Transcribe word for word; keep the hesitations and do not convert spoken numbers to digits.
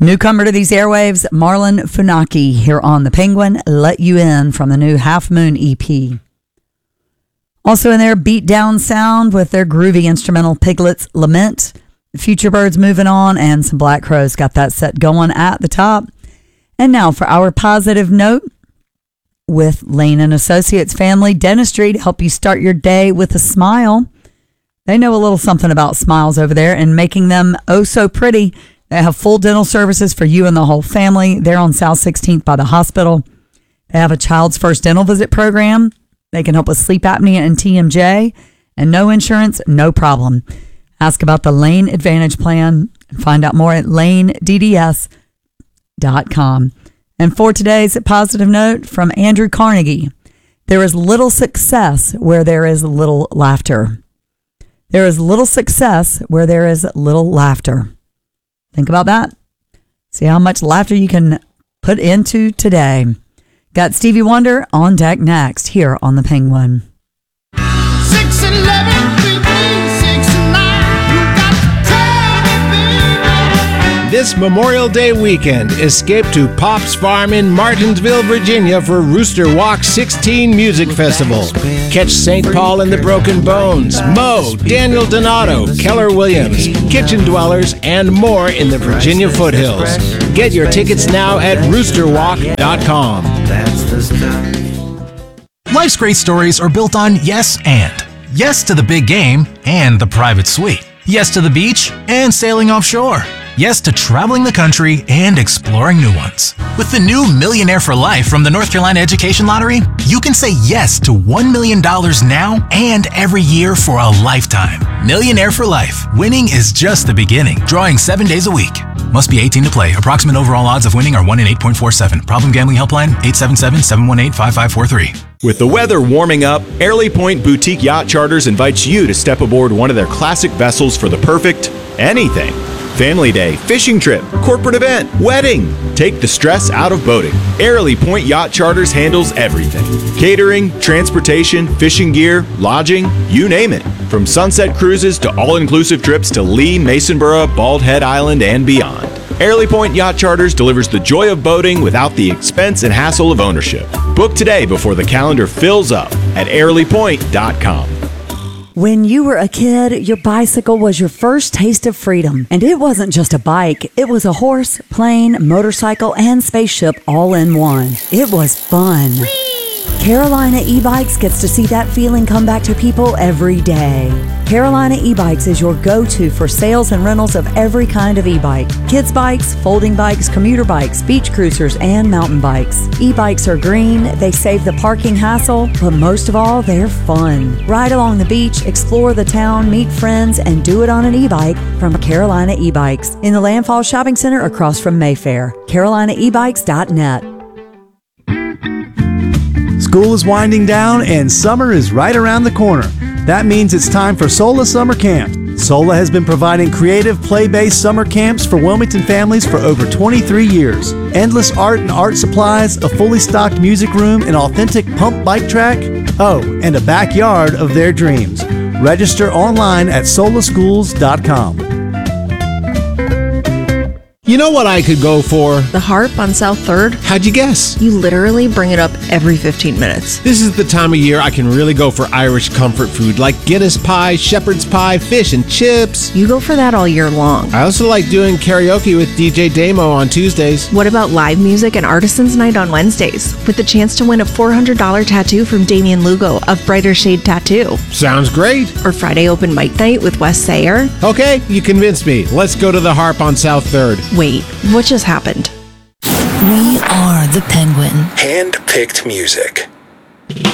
Newcomer to these airwaves, Marlon Funaki here on The Penguin, Let You In from the new Half Moon E P. Also in there, Beat Down Sound with their groovy instrumental Piglet's Lament. The Future Birds Moving On and some Black Crows got that set going at the top. And now for our positive note with Lane and Associates Family Dentistry to help you start your day with a smile. They know a little something about smiles over there and making them oh so pretty. They have full dental services for you and the whole family. They're on South sixteenth by the hospital. They have a child's first dental visit program. They can help with sleep apnea and T M J. And no insurance, no problem. Ask about the Lane Advantage Plan and find out more at lane d d s dot com. And for today's positive note from Andrew Carnegie, there is little success where there is little laughter. There is little success where there is little laughter. Think about that. See how much laughter you can put into today. Got Stevie Wonder on deck next here on The Penguin. six eleven, six nine, you got to tell me, baby. This Memorial Day weekend, escape to Pop's Farm in Martinsville, Virginia for Rooster Walk sixteen Music Festival. Catch Saint Paul and the Broken Bones, Mo, Daniel Donato, Keller Williams, Kitchen Dwellers, and more in the Virginia foothills. Get your tickets now at rooster walk dot com. Life's great stories are built on yes and. Yes to the big game and the private suite. Yes to the beach and sailing offshore. Yes to traveling the country and exploring new ones. With the new Millionaire for Life from the North Carolina Education Lottery, you can say yes to one million dollars now and every year for a lifetime. Millionaire for Life. Winning is just the beginning. Drawing seven days a week. Must be eighteen to play. Approximate overall odds of winning are one in eight point four seven. Problem gambling helpline eight seven seven, seven one eight, five five four three. With the weather warming up, Airlie Point Boutique Yacht Charters invites you to step aboard one of their classic vessels for the perfect anything. Family day, fishing trip, corporate event, wedding. Take the stress out of boating. Airlie Point Yacht Charters handles everything. Catering, transportation, fishing gear, lodging, you name it. From sunset cruises to all-inclusive trips to Lee, Masonboro, Bald Head Island, and beyond. Airlie Point Yacht Charters delivers the joy of boating without the expense and hassle of ownership. Book today before the calendar fills up at airlie point dot com. When you were a kid, your bicycle was your first taste of freedom. And it wasn't just a bike. It was a horse, plane, motorcycle, and spaceship all in one. It was fun. Carolina E-Bikes gets to see that feeling come back to people every day. Carolina E-Bikes is your go-to for sales and rentals of every kind of e-bike. Kids bikes, folding bikes, commuter bikes, beach cruisers, and mountain bikes. E-bikes are green, they save the parking hassle, but most of all, they're fun. Ride along the beach, explore the town, meet friends, and do it on an e-bike from Carolina E-Bikes in the Landfall Shopping Center across from Mayfair. carolina e bikes dot net. School is winding down and summer is right around the corner. That means it's time for SOLA Summer Camp. SOLA has been providing creative, play-based summer camps for Wilmington families for over twenty-three years. Endless art and art supplies, a fully stocked music room, an authentic pump bike track, oh, and a backyard of their dreams. Register online at sola schools dot com. You know what I could go for? The Harp on South third? How'd you guess? You literally bring it up every fifteen minutes. This is the time of year I can really go for Irish comfort food like Guinness pie, shepherd's pie, fish and chips. You go for that all year long. I also like doing karaoke with D J Damo on Tuesdays. What about live music and Artisans Night on Wednesdays with the chance to win a four hundred dollars tattoo from Damian Lugo of Brighter Shade Tattoo? Sounds great. Or Friday open mic night with Wes Sayer? Okay, you convinced me. Let's go to the Harp on South third. Wait, what just happened? We are the Penguin. Hand-picked music.